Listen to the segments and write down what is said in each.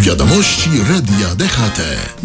Wiadomości Radia DHT.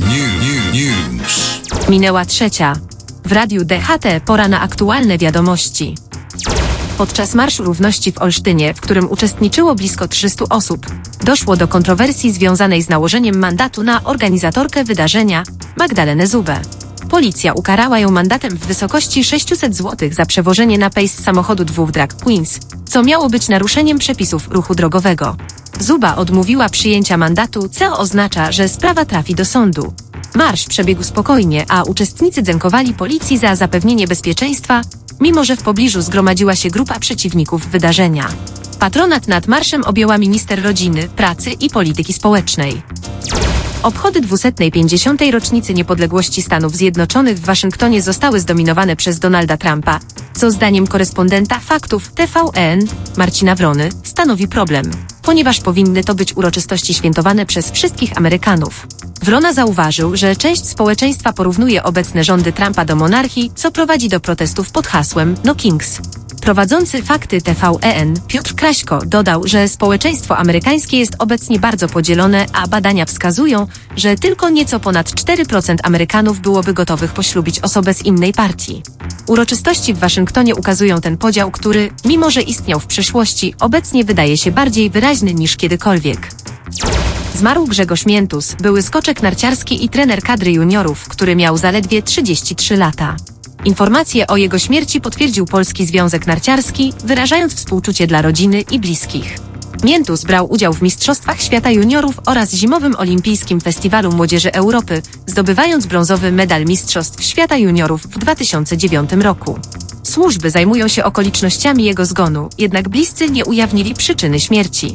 News. Minęła 3:00. W Radiu DHT pora na aktualne wiadomości. Podczas Marszu Równości w Olsztynie, w którym uczestniczyło blisko 300 osób, doszło do kontrowersji związanej z nałożeniem mandatu na organizatorkę wydarzenia, Magdalenę Zubę. Policja ukarała ją mandatem w wysokości 600 zł za przewożenie na pejs samochodu 2 drag queens, co miało być naruszeniem przepisów ruchu drogowego. Zuba odmówiła przyjęcia mandatu, co oznacza, że sprawa trafi do sądu. Marsz przebiegł spokojnie, a uczestnicy dziękowali policji za zapewnienie bezpieczeństwa, mimo że w pobliżu zgromadziła się grupa przeciwników wydarzenia. Patronat nad marszem objęła minister rodziny, pracy i polityki społecznej. Obchody 250. rocznicy niepodległości Stanów Zjednoczonych w Waszyngtonie zostały zdominowane przez Donalda Trumpa, co zdaniem korespondenta faktów TVN, Marcina Wrony, stanowi problem, ponieważ powinny to być uroczystości świętowane przez wszystkich Amerykanów. Wrona zauważył, że część społeczeństwa porównuje obecne rządy Trumpa do monarchii, co prowadzi do protestów pod hasłem No Kings. Prowadzący fakty TVN, Piotr Kraśko, dodał, że społeczeństwo amerykańskie jest obecnie bardzo podzielone, a badania wskazują, że tylko nieco ponad 4% Amerykanów byłoby gotowych poślubić osobę z innej partii. Uroczystości w Waszyngtonie ukazują ten podział, który, mimo że istniał w przeszłości, obecnie wydaje się bardziej wyraźny niż kiedykolwiek. Zmarł Grzegorz Miętus, były skoczek narciarski i trener kadry juniorów, który miał zaledwie 33 lata. Informację o jego śmierci potwierdził Polski Związek Narciarski, wyrażając współczucie dla rodziny i bliskich. Miętus brał udział w Mistrzostwach Świata Juniorów oraz Zimowym Olimpijskim Festiwalu Młodzieży Europy, zdobywając brązowy medal Mistrzostw Świata Juniorów w 2009 roku. Służby zajmują się okolicznościami jego zgonu, jednak bliscy nie ujawnili przyczyny śmierci.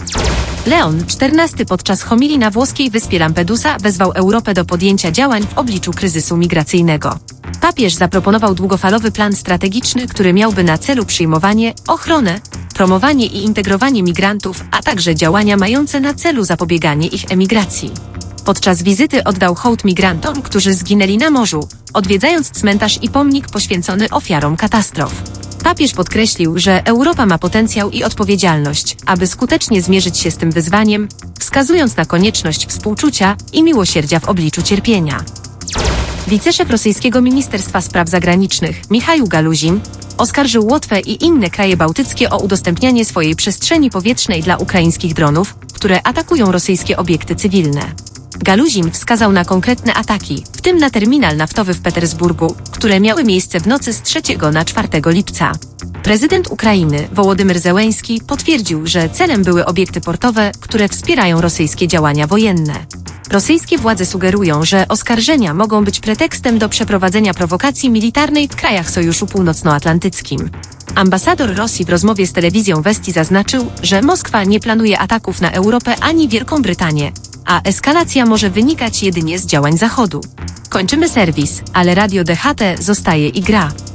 Leon XIV podczas homilii na włoskiej wyspie Lampedusa wezwał Europę do podjęcia działań w obliczu kryzysu migracyjnego. Papież zaproponował długofalowy plan strategiczny, który miałby na celu przyjmowanie, ochronę, promowanie i integrowanie migrantów, a także działania mające na celu zapobieganie ich emigracji. Podczas wizyty oddał hołd migrantom, którzy zginęli na morzu, odwiedzając cmentarz i pomnik poświęcony ofiarom katastrof. Papież podkreślił, że Europa ma potencjał i odpowiedzialność, aby skutecznie zmierzyć się z tym wyzwaniem, wskazując na konieczność współczucia i miłosierdzia w obliczu cierpienia. Wiceszef rosyjskiego Ministerstwa Spraw Zagranicznych, Michał Galuzin, oskarżył Łotwę i inne kraje bałtyckie o udostępnianie swojej przestrzeni powietrznej dla ukraińskich dronów, które atakują rosyjskie obiekty cywilne. Galuzin wskazał na konkretne ataki, w tym na terminal naftowy w Petersburgu, które miały miejsce w nocy z 3 na 4 lipca. Prezydent Ukrainy, Wołodymyr Zełenski, potwierdził, że celem były obiekty portowe, które wspierają rosyjskie działania wojenne. Rosyjskie władze sugerują, że oskarżenia mogą być pretekstem do przeprowadzenia prowokacji militarnej w krajach Sojuszu Północnoatlantyckim. Ambasador Rosji w rozmowie z telewizją Westi zaznaczył, że Moskwa nie planuje ataków na Europę ani Wielką Brytanię, a eskalacja może wynikać jedynie z działań Zachodu. Kończymy serwis, ale Radio DHT zostaje i gra.